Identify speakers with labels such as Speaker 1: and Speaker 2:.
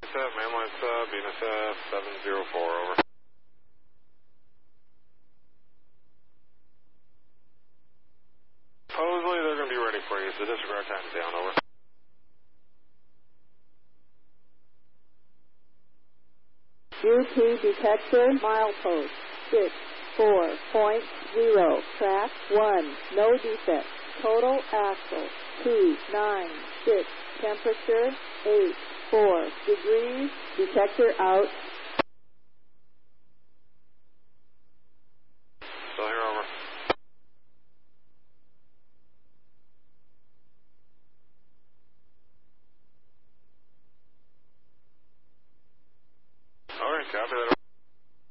Speaker 1: Mainline sub, Venus 704, over. Supposedly they're going to be ready for you, so disregard time's down, over.
Speaker 2: UT detector, milepost 64.0, track 1, no defect, total axle 296, temperature 84 degrees, detector out.